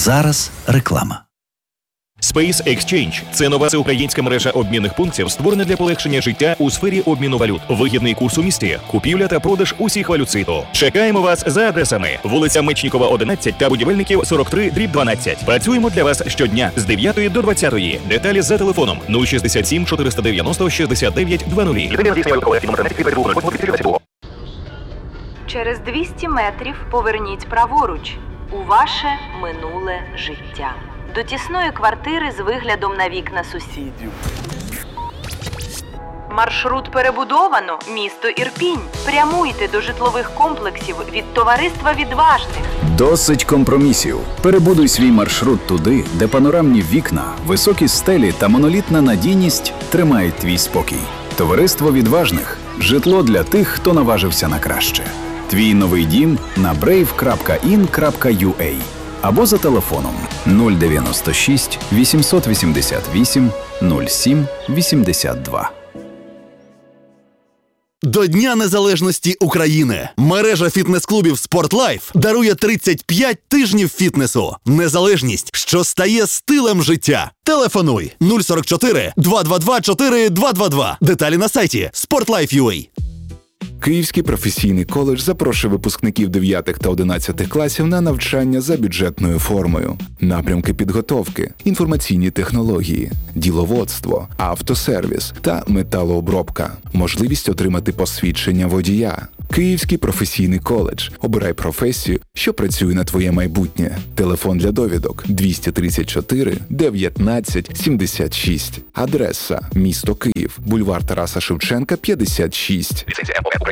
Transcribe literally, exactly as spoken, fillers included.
зараз реклама. Space Exchange – це нова всеукраїнська мережа обмінних пунктів, створена для полегшення життя у сфері обміну валют. Вигідний курс у місті, купівля та продаж усіх валют світу. Чекаємо вас за адресами: вулиця Мечнікова, одинадцять та Будівельників, сорок три дріб дванадцять. Працюємо для вас щодня з дев'ятої до двадцятої. Деталі за телефоном нуль шістдесят сім чотириста дев'яносто шістдесят дев'ять двадцять. Через двісті метрів поверніть праворуч у ваше минуле життя. До тісної квартири з виглядом на вікна сусідів. Маршрут перебудовано. Місто Ірпінь. Прямуйте до житлових комплексів від товариства відважних. Досить компромісів. Перебудуй свій маршрут туди, де панорамні вікна, високі стелі та монолітна надійність тримають твій спокій. Товариство відважних. Житло для тих, хто наважився на краще. Твій новий дім на брейв крапка ін крапка ю а або за телефоном нуль дев'яносто шість вісімсот вісімдесят вісім нуль сім вісімдесят два. До Дня Незалежності України мережа фітнес-клубів «Спортлайф» дарує тридцять п'ять тижнів фітнесу. Незалежність, що стає стилем життя. Телефонуй нуль сорок чотири два два два чотири два два два. Деталі на сайті спортлайф крапка ю а. Київський професійний коледж запрошує випускників дев'ятих та одинадцятих класів на навчання за бюджетною формою. Напрямки підготовки – інформаційні технології, діловодство, автосервіс та металообробка. Можливість отримати посвідчення водія. Київський професійний коледж. Обирай професію, що працює на твоє майбутнє. Телефон для довідок двісті тридцять чотири дев'ятнадцять сімдесят шість. Адреса – місто Київ, бульвар Тараса Шевченка, п'ятдесят шість.